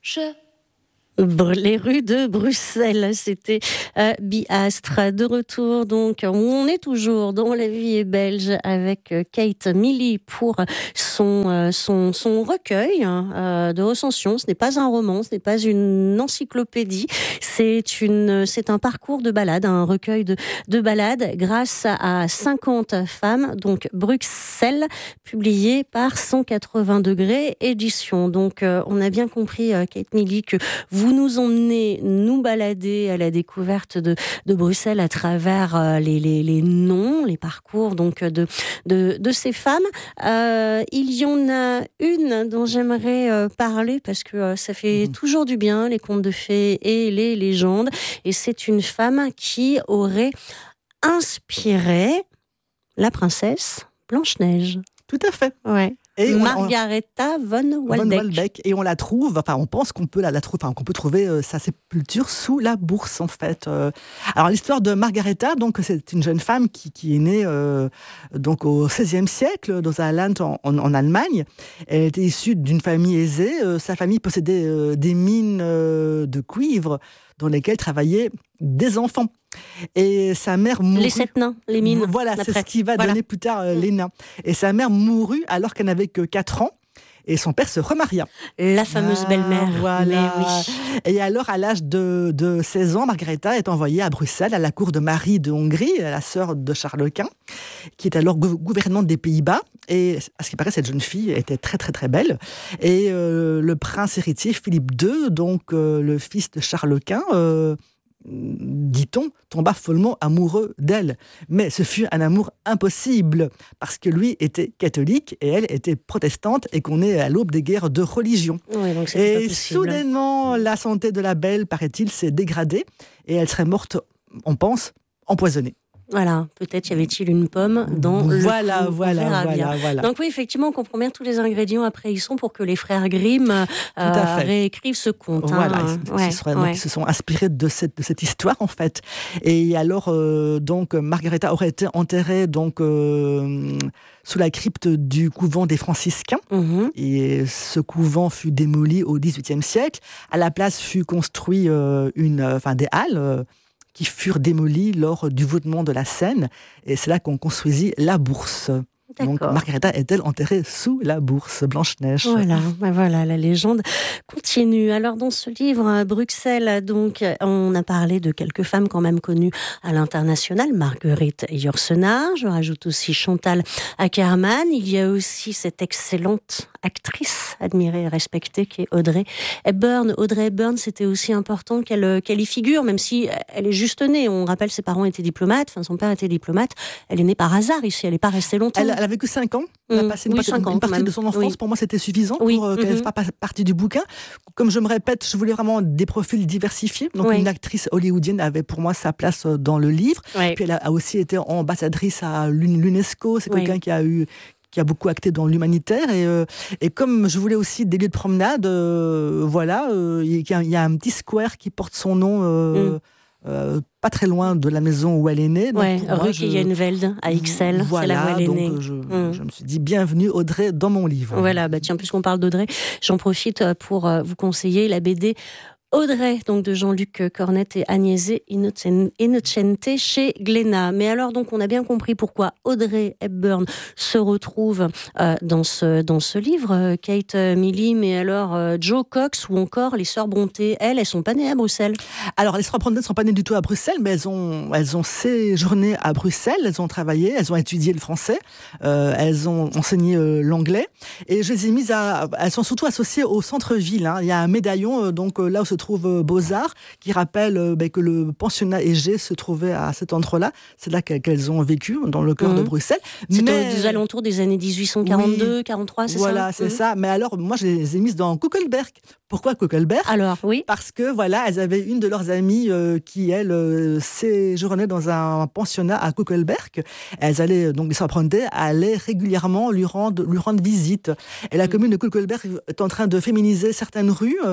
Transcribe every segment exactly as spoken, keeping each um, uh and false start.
Je... Les rues de Bruxelles, c'était euh, Biastre. De retour, donc, on est toujours dans La vie est belge avec euh, Kate Milley pour son, euh, son, son recueil euh, de recensions. Ce n'est pas un roman, ce n'est pas une encyclopédie, c'est, une, c'est un parcours de balade, un recueil de, de balades grâce à cinquante femmes, donc Bruxelles, publié par cent quatre-vingts degrés édition. Donc, euh, on a bien compris, euh, Kate Milley, que vous Vous nous emmenez nous balader à la découverte de, de Bruxelles à travers euh, les, les, les noms, les parcours donc de, de, de ces femmes. Euh, il y en a une dont j'aimerais euh, parler parce que euh, ça fait mmh. toujours du bien, les contes de fées et les légendes. Et c'est une femme qui aurait inspiré la princesse Blanche-Neige. Tout à fait. Ouais. Et Margaretha on, von Waldeck. von Waldeck. Et on la trouve, enfin, on pense qu'on peut la, la trouver, enfin, qu'on peut trouver euh, sa sépulture sous la bourse, en fait. Euh, alors, l'histoire de Margaretha, donc, c'est une jeune femme qui, qui est née euh, donc au seizième siècle, dans un land en, en, en Allemagne. Elle était issue d'une famille aisée. Euh, sa famille possédait euh, des mines euh, de cuivre dans lesquelles travaillaient des enfants. Et sa mère mourut... Les sept nains, les mines. Voilà, c'est ce qui va voilà. donner plus tard euh, les nains. Et sa mère mourut alors qu'elle n'avait que quatre ans. Et son père se remaria. La fameuse ah, belle-mère. Voilà. Oui. Et alors, à l'âge de, de seize ans, Margaretha est envoyée à Bruxelles, à la cour de Marie de Hongrie, la sœur de Charles Quint, qui est alors gou- gouvernante des Pays-Bas. Et à ce qui paraît, cette jeune fille était très, très, très belle. Et euh, le prince héritier, Philippe deux, donc euh, le fils de Charles Quint, euh, dit-on, tomba follement amoureux d'elle. Mais ce fut un amour impossible, parce que lui était catholique et elle était protestante, et qu'on est à l'aube des guerres de religion. Oui, donc et soudainement, la santé de la belle, paraît-il, s'est dégradée, et elle serait morte, on pense, empoisonnée. Voilà, peut-être y avait-il une pomme dans le voilà, coup, voilà, voilà, voilà. Donc oui, effectivement, on comprend bien tous les ingrédients après ils sont pour que les frères Grimm euh, réécrivent ce conte. Voilà, hein. ils, ouais, ils, seraient, ouais. donc, ils se sont inspirés de cette, de cette histoire en fait. Et alors, euh, donc, Margaretha aurait été enterrée donc euh, sous la crypte du couvent des franciscains. Mm-hmm. Et ce couvent fut démoli au dix-huitième siècle. À la place fut construit euh, une, enfin des halles. Euh, qui furent démolies lors du voûtement de la Seine. Et c'est là qu'on construisit la bourse. D'accord. Donc, Margaretha est-elle enterrée sous la bourse Blanche-Neige. Voilà, ben voilà, la légende continue. Alors, dans ce livre, Bruxelles, donc, on a parlé de quelques femmes quand même connues à l'international. Marguerite Yourcenar, je rajoute aussi Chantal Akerman. Il y a aussi cette excellente actrice admirée et respectée qui est Audrey Hepburn. Audrey Hepburn, c'était aussi important qu'elle, qu'elle y figure, même si elle est juste née. On rappelle, ses parents étaient diplomates, enfin, son père était diplomate. Elle est née par hasard ici, elle n'est pas restée longtemps. Elle, elle avait que cinq ans. Elle a passé une, oui, partie, ans, une partie de son enfance. Oui. Pour moi, c'était suffisant oui. pour euh, qu'elle mm-hmm. fasse partie du bouquin. Comme je me répète, je voulais vraiment des profils diversifiés. Donc, oui. une actrice hollywoodienne avait pour moi sa place dans le livre. Oui. Puis, elle a aussi été ambassadrice à l'UNESCO. C'est quelqu'un oui. qui a eu... qui a beaucoup acté dans l'humanitaire. Et, euh, et comme je voulais aussi des lieux de promenade, euh, voilà, euh, il y, y a un petit square qui porte son nom, euh, mm. euh, pas très loin de la maison où elle est née. Donc, ouais, rue Kiyenveld, à Ixelles, voilà, c'est là où elle est donc née. Je, mm. je me suis dit, bienvenue Audrey dans mon livre. Voilà, bah tiens, puisqu'on parle d'Audrey, j'en profite pour vous conseiller la B D Audrey, donc de Jean-Luc Cornette et Agnese Innocente chez Glénat. Mais alors, donc, on a bien compris pourquoi Audrey Hepburn se retrouve euh, dans ce dans ce livre, euh, Kate Milley. Mais alors, euh, Jo Cox ou encore les sœurs Brontë, elles, elles sont pas nées à Bruxelles. Alors, les sœurs Brontë ne sont pas nées du tout à Bruxelles, mais elles ont elles ont séjourné à Bruxelles. Elles ont travaillé, elles ont étudié le français, euh, elles ont enseigné euh, l'anglais. Et je les ai mises à, elles sont surtout associées au centre-ville. Hein. Il y a un médaillon, euh, donc là où se trouve Beaux-Arts, qui rappelle euh, ben, que le pensionnat Égée se trouvait à cet endroit-là. C'est là qu'elles ont vécu, dans le cœur mmh. de Bruxelles. C'était Mais... aux alentours des années dix-huit cent quarante-deux, oui. quarante-trois, c'est voilà, ça c'est mmh. ça. Mais alors, moi, je les ai mises dans Kuckelberg. Pourquoi Kuckelberg ? Alors, oui. Parce que, voilà, elles avaient une de leurs amies euh, qui, elle, euh, séjournait dans un pensionnat à Kuckelberg. Elles allaient, donc, les sœurs Brontë allaient régulièrement lui rendre, lui rendre visite. Et la mmh. commune de Kuckelberg est en train de féminiser certaines rues. Euh,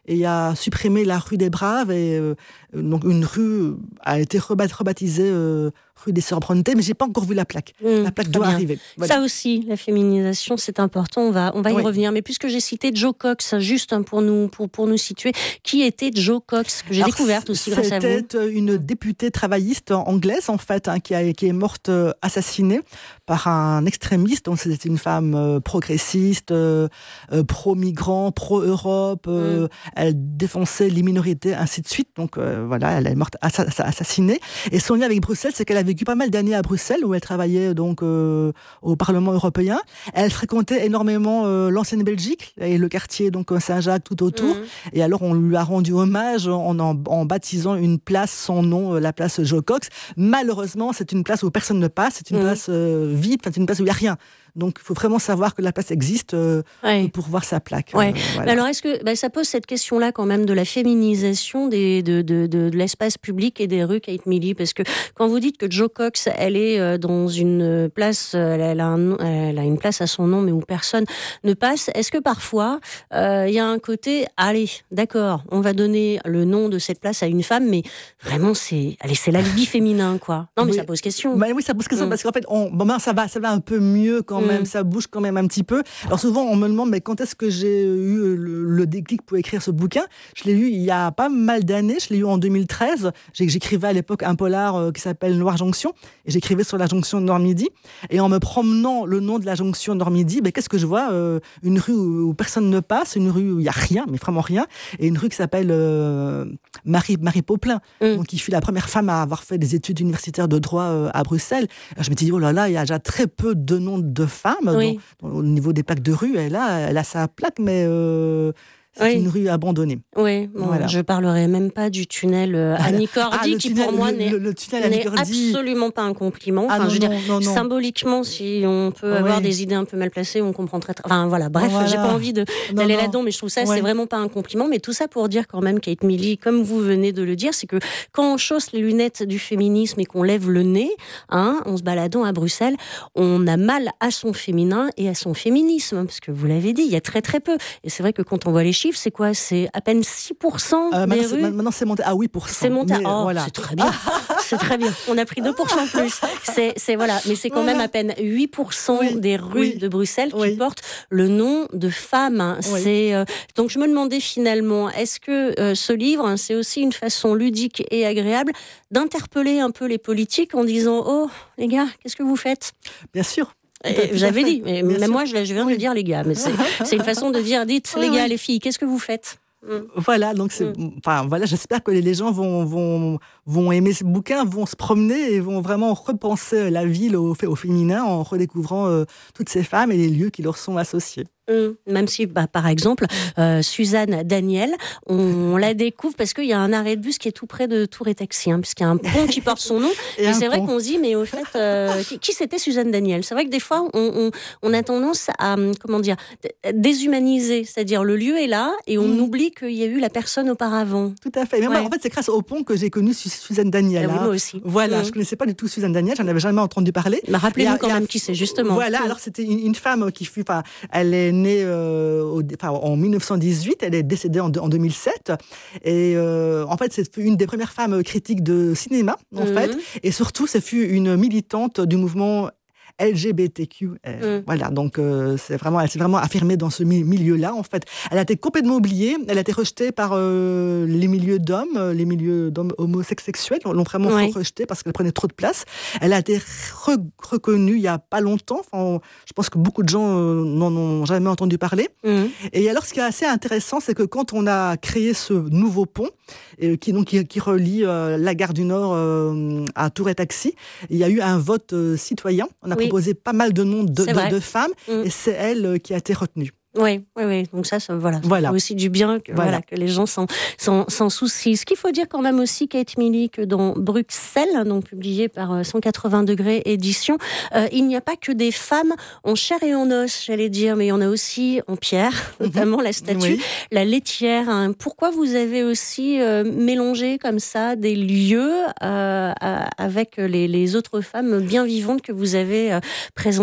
et a supprimé la rue des Braves. Et euh, donc une rue a été rebaptisée euh, rue des Sœurs Brontë, mais j'ai pas encore vu la plaque. Mmh, la plaque doit bien. arriver. Voilà. Ça aussi, la féminisation, c'est important. On va, on va y Oui. revenir. Mais puisque j'ai cité Jo Cox, juste pour nous, pour, pour nous situer, qui était Jo Cox, que j'ai Alors, découverte aussi grâce à vous. C'était une députée travailliste anglaise, en fait, hein, qui, a, qui est morte euh, assassinée par un extrémiste. Donc, c'était une femme euh, progressiste, euh, euh, pro-migrant, pro-Europe. Euh, mm. Elle défensait les minorités, ainsi de suite. Donc, euh, voilà, elle est morte assa- assassinée. Et son lien avec Bruxelles, c'est qu'elle a vécu pas mal d'années à Bruxelles, où elle travaillait donc euh, au Parlement européen. Elle fréquentait énormément euh, l'ancienne Belgique et le quartier donc Saint-Jacques tout autour. Mm. Et alors, on lui a rendu hommage en, en, en baptisant une place sans nom, la place Jo Cox. Malheureusement, c'est une place où personne ne passe, c'est une mmh. place euh, vide, c'est une place où il n'y a rien. Donc, il faut vraiment savoir que la place existe euh, ouais. pour voir sa plaque. Ouais. Euh, voilà. Mais alors, est-ce que bah, ça pose cette question-là quand même de la féminisation des, de, de, de, de l'espace public et des rues, Kate Milley? Parce que quand vous dites que Jo Cox, elle est euh, dans une place, elle, elle, a un, elle a une place à son nom, mais où personne ne passe, est-ce que parfois, il euh, y a un côté, allez, d'accord, on va donner le nom de cette place à une femme, mais vraiment, c'est, allez, c'est l'alibi féminin, quoi. Non, mais oui. ça pose question. Bah, oui, ça pose question, mmh. parce qu'en fait, on, bon, ben, ça va, ça va un peu mieux quand même, ça bouge quand même un petit peu. Alors souvent, on me demande, mais quand est-ce que j'ai eu le, le déclic pour écrire ce bouquin? Je l'ai lu il y a pas mal d'années, je l'ai lu en deux mille treize. J'écrivais à l'époque un polar euh, qui s'appelle Noire Jonction, et j'écrivais sur la jonction Nord-Midi. Et en me promenant le nom de la jonction Nord-Midi, ben, qu'est-ce que je vois? euh, Une rue où, où personne ne passe, une rue où il n'y a rien, mais vraiment rien, et une rue qui s'appelle euh, Marie, Marie Popelin, mmh. donc, qui fut la première femme à avoir fait des études universitaires de droit euh, à Bruxelles. Alors, je me suis dit, oh là là, il y a déjà très peu de noms de femmes. Oui. Donc, au niveau des plaques de rue, elle a, elle a sa plaque, mais euh, c'est oui. une rue abandonnée. Oui, bon, voilà. Je ne parlerai même pas du tunnel euh, Annie Cordy, ah, qui tunnel, pour moi le, n'est, le, le n'est absolument pas un compliment. Enfin, ah, non, je veux non, dire, non, non. Symboliquement, si on peut oui. avoir des idées un peu mal placées, on comprend très... très... Enfin, voilà, bref, voilà. j'ai pas envie de, non, d'aller non. là-dedans, mais je trouve ça, ouais. c'est vraiment pas un compliment. Mais tout ça pour dire quand même, Kate Milley, comme vous venez de le dire, c'est que quand on chausse les lunettes du féminisme et qu'on lève le nez, hein, en se baladant à Bruxelles, on a mal à son féminin et à son féminisme, parce que vous l'avez dit, il y a très très peu. Et c'est vrai que quand on voit les chiffres, c'est quoi? C'est à peine six pour cent euh, des maintenant, rues. C'est, maintenant, c'est monté à huit pour cent. C'est monté à... Mais, oh, voilà. c'est très bien. C'est très bien. On a pris deux pour cent plus. C'est, c'est, voilà. Mais c'est quand même à peine huit pour cent oui, des rues oui, de Bruxelles qui oui. portent le nom de femmes. Oui. C'est, euh... Donc, je me demandais finalement, est-ce que euh, ce livre, hein, c'est aussi une façon ludique et agréable d'interpeller un peu les politiques en disant « Oh, les gars, qu'est-ce que vous faites ?» Bien sûr. J'avais dit, mais même moi, je viens oui. de dire les gars, mais c'est, c'est une façon de dire, dites oui, les gars, oui. les filles, qu'est-ce que vous faites? Mm. Voilà, donc c'est, mm. enfin voilà, j'espère que les gens vont vont vont aimer ce bouquin, vont se promener et vont vraiment repenser la ville au, au féminin en redécouvrant euh, toutes ces femmes et les lieux qui leur sont associés. Mmh. Même si, bah, par exemple, euh, Suzanne Daniel, on, on la découvre parce qu'il y a un arrêt de bus qui est tout près de Tour et Taxi, hein, puisqu'il y a un pont qui porte son nom. Et, et c'est vrai qu'on se dit, mais au fait, euh, qui, qui c'était Suzanne Daniel? C'est vrai que des fois, on, on, on a tendance à, comment dire, déshumaniser, c'est-à-dire le lieu est là et on mmh. oublie qu'il y a eu la personne auparavant. Tout à fait. Mais ouais. moi, en fait, c'est grâce au pont que j'ai connu Suzanne Daniel. Ah, hein. oui, moi aussi. Voilà, mmh. je ne connaissais pas du tout Suzanne Daniel, j'en avais jamais entendu parler. Bah, rappelez-nous quand même qui c'est, justement. Voilà, mmh. alors c'était une, une femme qui fut, enfin, elle est née euh, Au, enfin, en dix-neuf cent dix-huit, elle est décédée en, en deux mille sept. Et euh, en fait, c'est une des premières femmes critiques de cinéma, en mmh. fait. Et surtout, c'est fut une militante du mouvement L G B T Q. Euh, mmh. Voilà, donc euh, c'est vraiment, elle s'est vraiment affirmée dans ce mi- milieu-là, en fait. Elle a été complètement oubliée. Elle a été rejetée par euh, les milieux d'hommes, les milieux d'hommes homosexuels l'ont vraiment ouais. rejetée parce qu'elle prenait trop de place. Elle a été re- reconnue il n'y a pas longtemps. Enfin, je pense que beaucoup de gens euh, n'en ont jamais entendu parler. Mmh. Et alors, ce qui est assez intéressant, c'est que quand on a créé ce nouveau pont, euh, qui, donc, qui, qui relie euh, la gare du Nord euh, à Tour et Taxi, il y a eu un vote euh, citoyen. On a oui. proposé pas mal de noms de, de, de femmes, mmh. et c'est elle qui a été retenue. Oui, oui, oui. Donc ça, ça voilà, ça voilà. fait aussi du bien que, voilà. Voilà, que les gens s'en, s'en, s'en soucient. Ce qu'il faut dire quand même aussi, Kate Milley, que dans Bruxelles, donc publié par cent quatre-vingts degrés édition, euh, il n'y a pas que des femmes en chair et en os, j'allais dire, mais il y en a aussi en pierre, mm-hmm. notamment la statue, oui. la laitière. Hein. Pourquoi vous avez aussi euh, mélangé comme ça des lieux euh, avec les, les autres femmes bien vivantes que vous avez euh, présentées?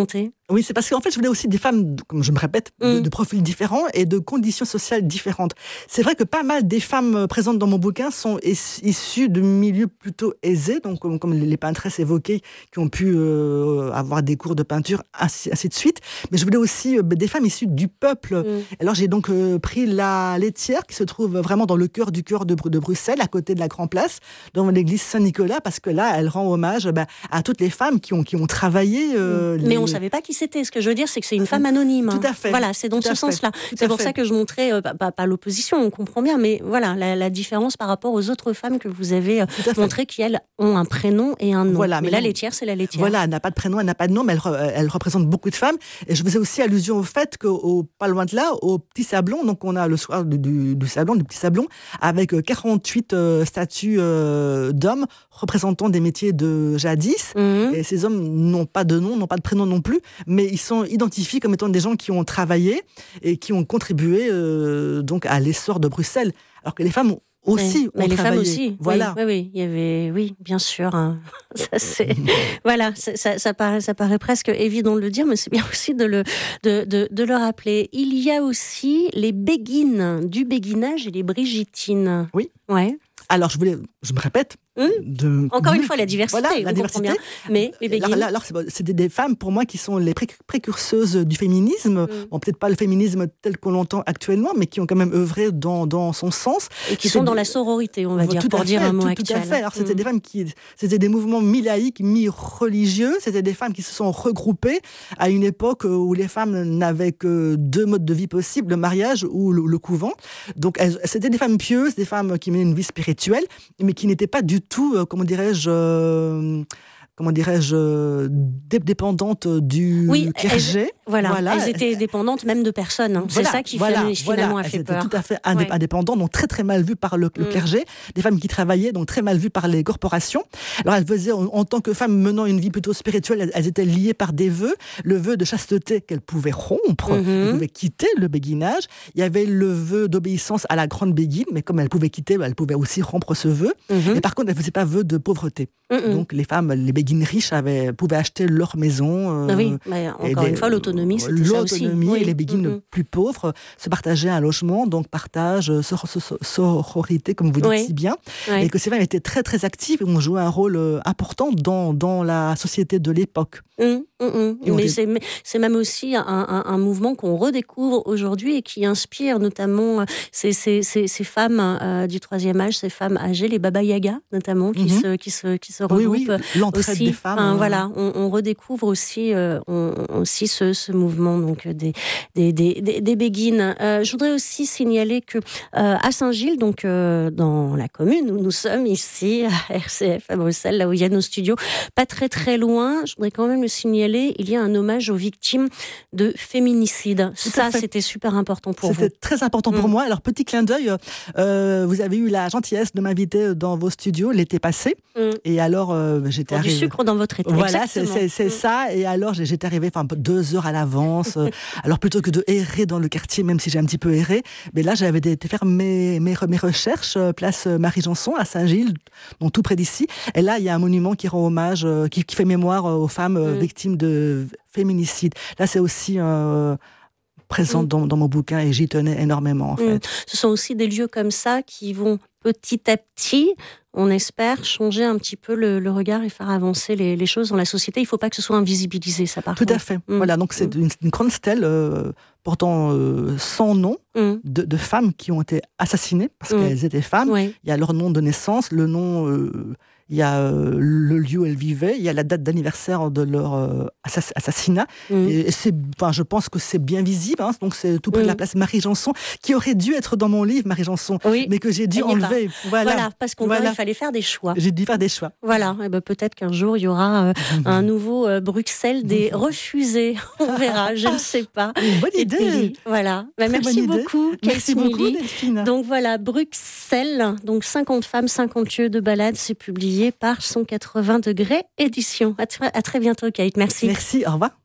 Oui, c'est parce qu'en fait, je voulais aussi des femmes, comme je me répète, mm. de, de profils différents et de conditions sociales différentes. C'est vrai que pas mal des femmes présentes dans mon bouquin sont issues de milieux plutôt aisés, donc comme, comme les peintresses évoquées, qui ont pu euh, avoir des cours de peinture, ainsi, ainsi de suite. Mais je voulais aussi euh, des femmes issues du peuple. Mm. Alors j'ai donc euh, pris la laitière, qui se trouve vraiment dans le cœur du cœur de, de Bruxelles, à côté de la Grand Place, dans l'église Saint-Nicolas, parce que là, elle rend hommage bah, à toutes les femmes qui ont, qui ont travaillé. Euh, mm. Mais les... on ne savait pas qui c'était. Ce que je veux dire, c'est que c'est une femme anonyme. Tout à fait. Voilà, c'est dans ce sens-là. C'est pour fait. ça que je montrais, euh, pas, pas l'opposition, on comprend bien, mais voilà, la, la différence par rapport aux autres femmes que vous avez euh, montrées qui, elles, ont un prénom et un nom. Voilà, mais, mais la laitière, c'est la laitière. Voilà, elle n'a pas de prénom, elle n'a pas de nom, mais elle, elle représente beaucoup de femmes. Et je faisais aussi allusion au fait qu'au pas loin de là, au Petit Sablon, donc on a le soir du, du, du Sablon, du Petit Sablon, avec quarante-huit euh, statues euh, d'hommes représentant des métiers de jadis. Mmh. Et ces hommes n'ont pas de nom, n'ont pas de prénom non plus, mais ils sont identifiés comme étant des gens qui ont travaillé et qui ont contribué euh, donc à l'essor de Bruxelles, alors que les femmes ont aussi oui, mais les travaillé. femmes aussi, voilà. Oui, oui, oui, il y avait, oui, bien sûr. Hein. Ça, c'est, voilà, ça, ça, ça paraît, ça paraît presque évident de le dire, mais c'est bien aussi de le, de, de, de le rappeler. Il y a aussi les béguines, du béguinage et les brigitines. Oui. Ouais. Alors, je voulais, je me répète. De... Encore une fois, la diversité. Voilà, la diversité. Bien. Mais les béguines. Alors, alors, c'est, c'est des, des femmes, pour moi, qui sont les pré- précurseuses du féminisme. Mm. Bon, peut-être pas le féminisme tel qu'on l'entend actuellement, mais qui ont quand même œuvré dans, dans son sens. Et qui sont c'est dans la sororité, on va dire, pour fait, dire un mot tout, actuel. Tout à fait. Alors, c'était mm. des femmes qui, c'était des mouvements mi-laïques, mi-religieux. C'était des femmes qui se sont regroupées à une époque où les femmes n'avaient que deux modes de vie possibles, le mariage ou le, le couvent. Donc, elles, c'était des femmes pieuses, des femmes qui menaient une vie spirituelle, mais qui n'étaient pas du tout, euh, comment dirais-je, Euh, comment dirais-je, dépendantes du oui, clergé. Elles, voilà, voilà, elles étaient dépendantes même de personnes. Hein. Voilà, c'est ça qui voilà, finalement voilà. a fait elles peur. Tout à fait indép- ouais. indépendantes, donc très très mal vues par le, le mm. clergé. Des femmes qui travaillaient, donc très mal vues par les corporations. Alors elles faisaient, en, en tant que femmes menant une vie plutôt spirituelle, elles, elles étaient liées par des vœux. Le vœu de chasteté qu'elles pouvaient rompre, mm-hmm. elles pouvaient quitter le béguinage. Il y avait le vœu d'obéissance à la grande béguine, mais comme elles pouvaient quitter, elles pouvaient aussi rompre ce vœu. Mm-hmm. Et par contre, elles ne faisaient pas vœu de pauvreté. Mm-hmm. Donc les femmes, les béguines riches avaient pouvaient acheter leur maison. Euh, oui, mais encore une fois, l'autonomie, c'était l'autonomie ça aussi. L'autonomie et oui. les béguines mm-hmm. plus pauvres se partageaient un logement, donc partage, sor- sor- sororité, comme vous dites oui. si bien. Oui. Et que ces femmes étaient très très actives et ont joué un rôle important dans, dans la société de l'époque. Mmh, mmh, mmh. Mais c'est, c'est même aussi un, un, un mouvement qu'on redécouvre aujourd'hui et qui inspire notamment ces, ces, ces, ces femmes euh, du troisième âge, ces femmes âgées, les Baba Yaga notamment, qui, mmh. se, qui, se, qui se regroupent oui, oui. L'entraide aussi. des femmes. Enfin, euh... voilà, on, on redécouvre aussi, euh, on, aussi ce, ce mouvement donc, des, des, des, des, des béguines. Euh, je voudrais aussi signaler que euh, à Saint-Gilles, donc euh, dans la commune où nous sommes ici, à R C F, à Bruxelles, là où il y a nos studios, pas très très loin, je voudrais quand même le signaler, il y a un hommage aux victimes de féminicide. Tout ça, c'était super important pour c'était vous. C'était très important pour mmh. moi. Alors, petit clin d'œil, euh, vous avez eu la gentillesse de m'inviter dans vos studios l'été passé. Mmh. Et alors, euh, j'étais pour arrivée... du sucre dans votre été. Voilà, c'est, c'est, c'est mmh. ça. Et alors, j'étais arrivée enfin, deux heures à l'avance. Alors, plutôt que de errer dans le quartier, même si j'ai un petit peu erré, mais là, j'avais été faire mes, mes, mes recherches, place Marie-Janson, à Saint-Gilles, donc tout près d'ici. Et là, il y a un monument qui rend hommage, qui, qui fait mémoire aux femmes mmh. victimes de féminicide. Là, c'est aussi euh, présent mmh. dans, dans mon bouquin et j'y tenais énormément, en fait. Mmh. Ce sont aussi des lieux comme ça qui vont petit à petit, on espère, changer un petit peu le, le regard et faire avancer les, les choses dans la société. Il ne faut pas que ce soit invisibilisé, ça, par Tout contre. à fait. Mmh. Voilà, donc c'est mmh. une, une grande stèle euh, portant euh, cent noms mmh. de, de femmes qui ont été assassinées parce mmh. qu'elles étaient femmes. Oui. Il y a leur nom de naissance, le nom... Euh, il y a euh, le lieu où elles vivaient, il y a la date d'anniversaire de leur euh, assass- assassinat. Mmh. Et, et c'est, enfin, je pense que c'est bien visible. Hein, donc c'est tout près mmh. de la place Marie-Janson, qui aurait dû être dans mon livre, Marie-Janson, oui. mais que j'ai dû enlever. Voilà. voilà, parce qu'on voilà. il fallait faire des choix. J'ai dû faire des choix. Voilà, et ben peut-être qu'un jour il y aura euh, mmh. un nouveau euh, Bruxelles des refusés. On verra, je ne sais pas. Une bonne idée. Puis, voilà. Ben, merci beaucoup, Merci beaucoup, Delphine. Donc voilà, Bruxelles, donc cinquante femmes, cinquante lieux de balade, c'est publié par cent quatre-vingts degrés édition. À, t- à très bientôt, Kate. Merci. Merci, au revoir.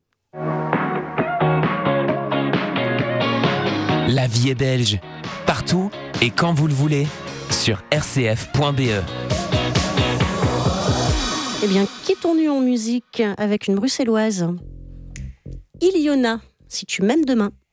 La vie est belge. Partout et quand vous le voulez. Sur r c f point b e. Eh bien, quittons-nous en musique avec une bruxelloise. Iliona, si tu m'aimes demain.